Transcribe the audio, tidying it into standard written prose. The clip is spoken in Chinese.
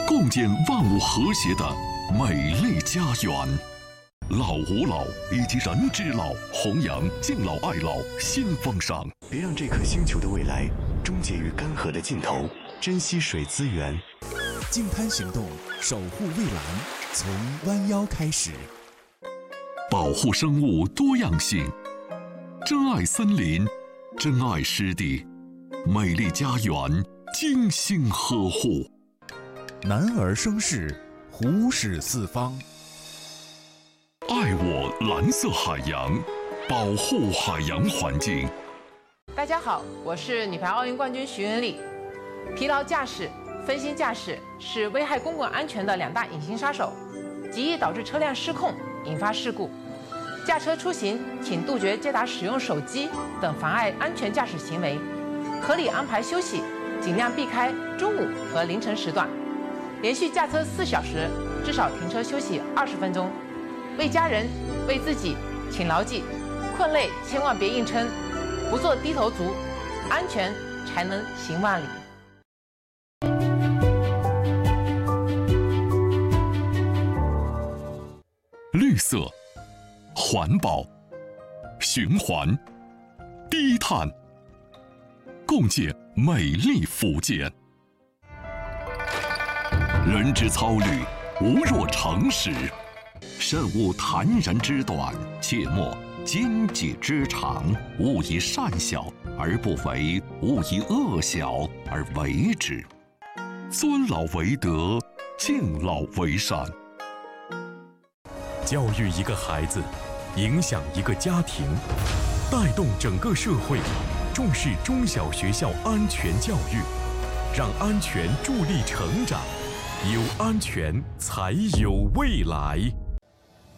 共建万物和谐的美丽家园。老吾老以及人之老，弘扬敬老爱老新风尚。 别让这颗星球的未来终结于干涸的尽头，珍惜水资源。 净滩行动，守护蔚蓝，从弯腰开始。 保护生物多样性，珍爱森林，珍爱湿地，美丽家园精心呵护。 男儿生事，虎视四方。 爱我蓝色海洋，保护海洋环境。 大家好，我是女排奥运冠军徐云丽。疲劳驾驶、分心驾驶是危害公共安全的2大隐形杀手，极易导致车辆失控，引发事故。驾车出行，请杜绝接打使用手机等妨碍安全驾驶行为，合理安排休息，尽量避开中午和凌晨时段。连续驾车4小时，至少停车休息20分钟。为家人，为自己，请牢记：困累千万别硬撑，不做低头族，安全才能行万里。 绿色、环保、循环、低碳，共建美丽福建。人之操虑，无若成实。慎勿谈人之短，切莫奸己之长。勿以善小而不为，勿以恶小而为之。尊老为德，敬老为善。 教育一个孩子，影响一个家庭，带动整个社会，重视中小学校安全教育，让安全助力成长，有安全才有未来。